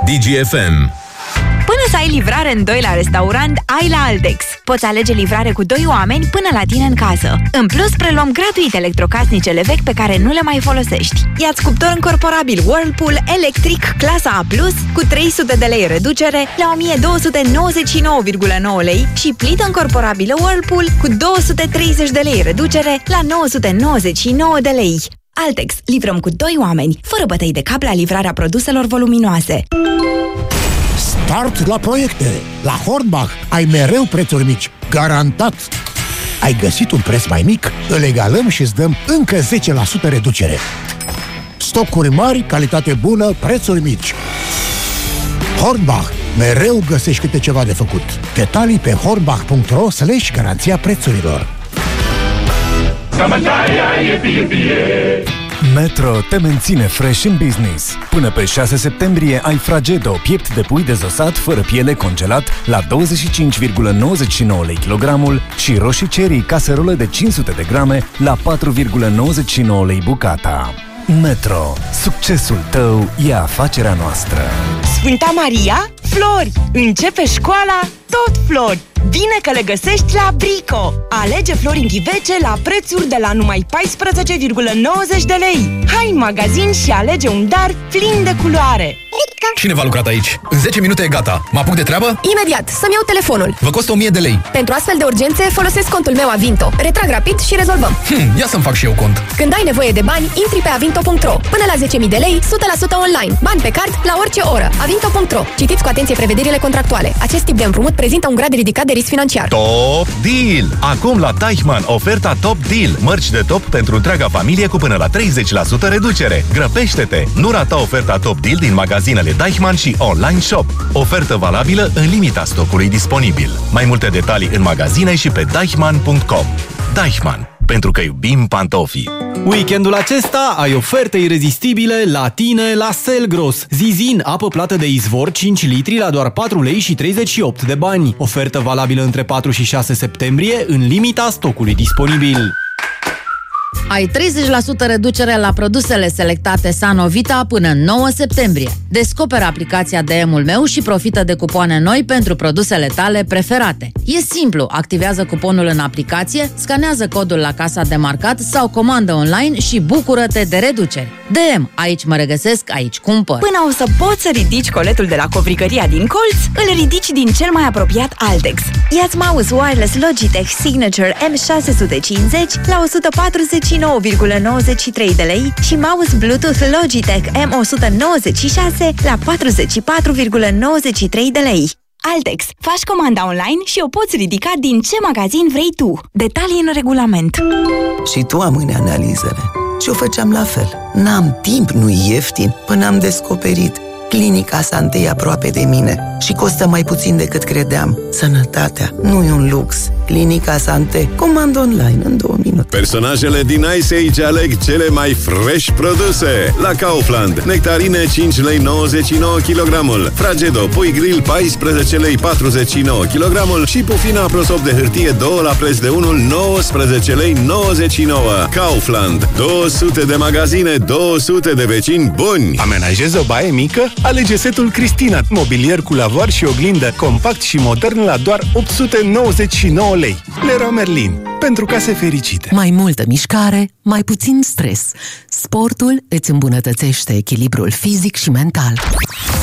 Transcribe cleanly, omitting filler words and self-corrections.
DGFM. Până să ai livrare în 2 la restaurant, ai la Altex. Poți alege livrare cu 2 oameni până la tine în casă. În plus, preluăm gratuit electrocasnicele vechi pe care nu le mai folosești. Ia-ți cuptor încorporabil Whirlpool electric clasa A+, cu 300 de lei reducere la 1299,9 lei și plită încorporabilă Whirlpool cu 230 de lei reducere la 999 de lei. Altex. Livrăm cu 2 oameni, fără bătăi de cap la livrarea produselor voluminoase. Start la proiecte! La Hornbach ai mereu prețuri mici, garantat! Ai găsit un preț mai mic? Îl egalăm și îți dăm încă 10% reducere. Stocuri mari, calitate bună, prețuri mici. Hornbach. Mereu găsești câte ceva de făcut. Detalii pe hornbach.ro/garanția prețurilor. Metro te menține fresh în business. Până pe 6 septembrie ai Fragedo, piept de pui dezosat fără piele congelat la 25,99 lei kilogramul și roșii cherry caserolă de 500 de grame la 4,99 lei bucata. Metro. Succesul tău e afacerea noastră. Sfânta Maria, flori! Începe școala, tot flori! Bine că le găsești la Brico! Alege flori în ghivece la prețuri de la numai 14,90 de lei. Hai în magazin și alege un dar plin de culoare. Cine v-a lucrat aici? În 10 minute e gata. Mă apuc de treabă? Imediat, să-mi iau telefonul. Vă costă 1000 de lei. Pentru astfel de urgențe folosesc contul meu Avinto. Retrag rapid și rezolvăm. Ia să-mi fac și eu cont. Când ai nevoie de bani, intri pe avinto.ro. Până la 10.000 de lei, 100% online. Bani pe card la orice oră. Avinto.ro. Citiți cu atenție prevederile contractuale. Acest tip de împrumut prezintă un grad ridicat de risc financiar. Top Deal! Acum la Deichmann, oferta Top Deal. Mărci de top pentru întreaga familie cu până la 30% reducere. Grăbește-te! Nu rata oferta Top Deal din magazinele Deichmann și online shop. Ofertă valabilă în limita stocului disponibil. Mai multe detalii în magazine și pe deichmann.com. Deichmann. Pentru că iubim pantofii. Weekendul acesta ai oferte irezistibile la tine la Selgros. Zizin, apă plată de izvor 5 litri la doar 4 lei și 38 de bani. Ofertă valabilă între 4 și 6 septembrie în limita stocului disponibil. Ai 30% reducere la produsele selectate Sanovita până 9 septembrie. Descoperă aplicația DM-ul meu și profită de cupoane noi pentru produsele tale preferate. E simplu, activează cuponul în aplicație, scanează codul la casa de marcat sau comandă online și bucură-te de reduceri. DM, aici mă regăsesc, aici cumpăr. Până o să poți să ridici coletul de la covricăria din colț, îl ridici din cel mai apropiat Altex. Ia-ți mouse wireless Logitech Signature M650 la 149,93 de lei și mouse Bluetooth Logitech M196 la 44,93 de lei. Altex. Faci comanda online și o poți ridica din ce magazin vrei tu. Detalii în regulament. Și tu amâni analizele. Și o făceam la fel. N-am timp, nu-i ieftin, până am descoperit. Clinica Sante e aproape de mine și costă mai puțin decât credeam. Sănătatea nu e un lux. Clinica Sante. Comand online în 2 minute. Personajele din Ice Age aleg cele mai fresh produse. La Kaufland, nectarine 5 lei 99 kg, Fragedo, pui grill 14 lei 49 kg și pufina prosop de hârtie 2 la preț de 1 19 lei 99. Kaufland. 200 de magazine, 200 de vecini buni. Amenajezi o baie mică? Alege setul Cristina, mobilier cu lavoar și oglindă compact și modern la doar 899 lei. Leroy Merlin, pentru case fericite. Mai multă mișcare, mai puțin stres. Sportul îți îmbunătățește echilibrul fizic și mental.